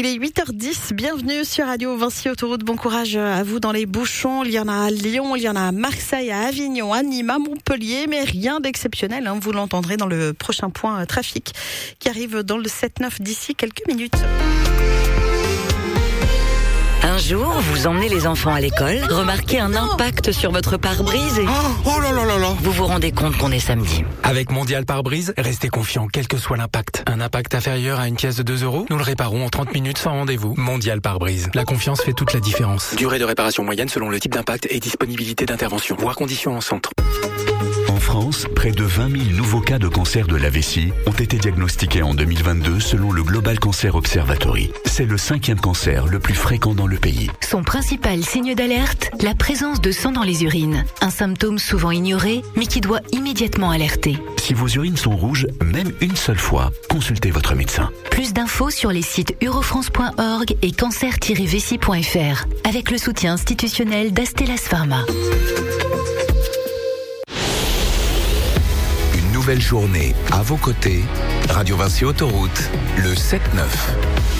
Il est 8h10, bienvenue sur Radio Vinci Autoroute. Bon courage à vous dans les bouchons. Il y en a à Lyon, il y en a à Marseille, à Avignon, à Nîmes, à Montpellier, mais rien d'exceptionnel. Vous l'entendrez dans le prochain point trafic qui arrive dans le 7-9 d'ici quelques minutes. Un jour, vous emmenez les enfants à l'école, remarquez un impact sur votre pare-brise et... Oh là là là là. Vous vous rendez compte qu'on est samedi. Avec Mondial Pare-Brise, restez confiant quel que soit l'impact. Un impact inférieur à une pièce de 2 €, nous le réparons en 30 minutes sans rendez-vous. Mondial Pare-Brise. La confiance fait toute la différence. Durée de réparation moyenne selon le type d'impact et disponibilité d'intervention. Voir conditions en centre. En France, près de 20 000 nouveaux cas de cancer de la vessie ont été diagnostiqués en 2022 selon le Global Cancer Observatory. C'est le 5e cancer le plus fréquent dans le pays. Son principal signe d'alerte, la présence de sang dans les urines. Un symptôme souvent ignoré, mais qui doit immédiatement alerter. Si vos urines sont rouges, même une seule fois, consultez votre médecin. Plus d'infos sur les sites eurofrance.org et cancer-vessie.fr, avec le soutien institutionnel d'Astellas Pharma. Nouvelle journée à vos côtés, Radio Vinci Autoroute, le 7-9.